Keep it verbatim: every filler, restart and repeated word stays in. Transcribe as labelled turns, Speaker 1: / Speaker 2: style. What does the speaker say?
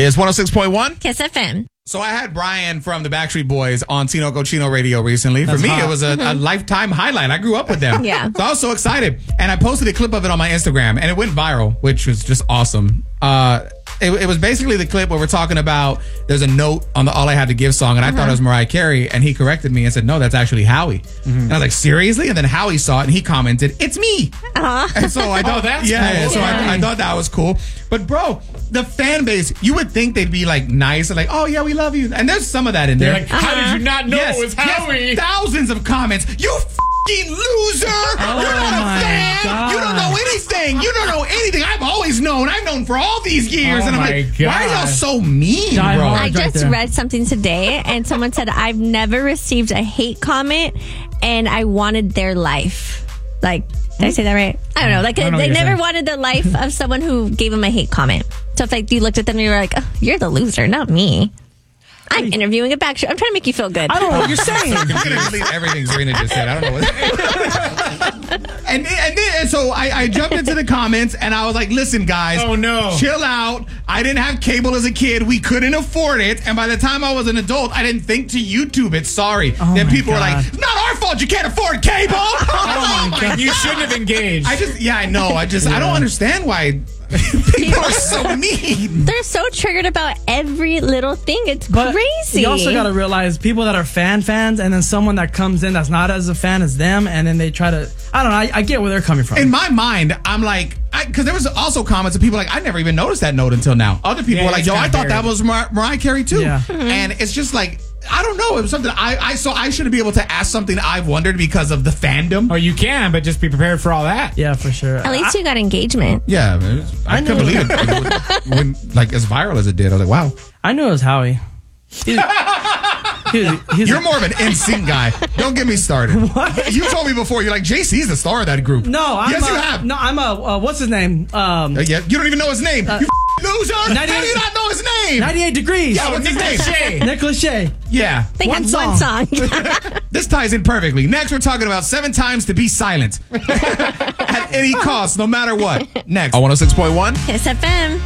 Speaker 1: It's one oh six point one
Speaker 2: Kiss F M.
Speaker 1: So I had Brian from the Backstreet Boys on Tino Cochino Radio recently.
Speaker 3: That's
Speaker 1: For me,
Speaker 3: hot.
Speaker 1: it was a, a lifetime highlight. I grew up with them.
Speaker 2: Yeah.
Speaker 1: So I was so excited. And I posted a clip of it on my Instagram, and it went viral, which was just awesome. Uh, it, it was basically the clip where we're talking about there's a note on the All I Had to Give song, and I uh-huh. thought it was Mariah Carey, and he corrected me and said, no, that's actually Howie. Mm-hmm. And I was like, seriously? And then Howie saw it, and he commented, it's me.
Speaker 2: Uh-huh.
Speaker 1: And so I thought,
Speaker 3: oh, that's
Speaker 1: yeah,
Speaker 3: cool.
Speaker 1: yeah, so
Speaker 3: yeah.
Speaker 1: I, I thought that was cool. But bro, the fan base, you would think they'd be like nice and like, oh yeah, we love you. And there's some of that in there.
Speaker 3: They're like, how
Speaker 2: Uh-huh.
Speaker 3: did you not know
Speaker 1: Yes,
Speaker 3: it was Howie?
Speaker 1: yes, thousands of comments. You f***ing loser!
Speaker 3: Oh
Speaker 1: You're not a
Speaker 3: my
Speaker 1: fan!
Speaker 3: God.
Speaker 1: You don't know anything! You don't know anything! I've always known! I've known for all these years!
Speaker 3: Oh
Speaker 1: and I'm
Speaker 3: my
Speaker 1: like,
Speaker 3: God.
Speaker 1: why are y'all so mean,
Speaker 3: Die
Speaker 1: bro?
Speaker 3: hard.
Speaker 2: I
Speaker 3: right
Speaker 2: just
Speaker 3: there.
Speaker 2: read something today, and someone said, I've never received a hate comment, and I wanted their life. Like, did I say that right? I don't know. Like,
Speaker 3: I don't know
Speaker 2: they
Speaker 3: what you're
Speaker 2: never
Speaker 3: saying.
Speaker 2: wanted the life of someone who gave them a hate comment. So if like you looked at them and you were like, oh, you're the loser, not me. I'm interviewing a Backstreet. I'm trying to make you feel good.
Speaker 3: I don't know what you're saying.
Speaker 1: I'm going to delete everything Serena just said. I don't know what. and, then, and then, and so I, I jumped into the comments and I was like, listen, guys.
Speaker 3: Oh, no.
Speaker 1: Chill out. I didn't have cable as a kid. We couldn't afford it. And by the time I was an adult, I didn't think to YouTube it. Sorry.
Speaker 3: Oh,
Speaker 1: then
Speaker 3: my
Speaker 1: people
Speaker 3: God.
Speaker 1: were like, not our fault. You can't afford cable.
Speaker 3: Oh my God. You shouldn't have engaged.
Speaker 1: I just, yeah, I know. I just, I don't understand why people are so mean.
Speaker 2: They're so triggered about every little thing. It's
Speaker 4: But
Speaker 2: crazy.
Speaker 4: you also got to realize people that are fan fans and then someone that comes in that's not as a fan as them, and then they try to, I don't know, I, I get where they're coming from.
Speaker 1: In my mind, I'm like, because there was also comments of people like, I never even noticed that note until now. Other people
Speaker 3: Yeah,
Speaker 1: were like,
Speaker 3: it's
Speaker 1: yo, I
Speaker 3: kinda
Speaker 1: thought that
Speaker 3: buried.
Speaker 1: was Mar- Mariah Carey too.
Speaker 4: Yeah.
Speaker 1: And it's just like, I don't know. It was something I, I so I shouldn't be able to ask something I've wondered because of the fandom.
Speaker 3: Oh, you can, but just be prepared for all that.
Speaker 4: yeah, for sure.
Speaker 2: At least you got engagement.
Speaker 1: Yeah, man, it was- I,
Speaker 4: I
Speaker 1: couldn't
Speaker 4: know.
Speaker 1: believe it when, like, as viral as it did. I was like, wow.
Speaker 4: I knew it was Howie. He's, he's, he's
Speaker 1: You're more of an N Sync guy. Don't get me started.
Speaker 4: What?
Speaker 1: You told me before. You're like, J C's the star of that group.
Speaker 4: no, I'm
Speaker 1: yes,
Speaker 4: a,
Speaker 1: you have.
Speaker 4: No, I'm a, uh, what's his name? Um,
Speaker 1: Uh, yeah, you don't even know his name.
Speaker 4: Uh,
Speaker 1: you f- loser. How do
Speaker 4: ninety-eight
Speaker 1: you not know his name?
Speaker 4: ninety-eight degrees.
Speaker 1: Yeah, what's his name?
Speaker 3: Shay.
Speaker 4: Nick Lachey.
Speaker 1: Yeah.
Speaker 2: They
Speaker 4: One
Speaker 2: had one song.
Speaker 1: This ties in perfectly. Next, we're talking about seven times to be silent. At any cost, no matter what. Next. On one oh six point one
Speaker 2: Kiss F M.